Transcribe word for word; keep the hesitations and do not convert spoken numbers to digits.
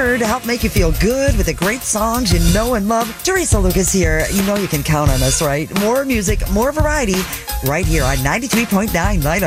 here to help make you feel good with the great songs you know and love. Teresa Lucas here. You know you can count on us, right? More music, more variety, right here on ninety-three point nine Light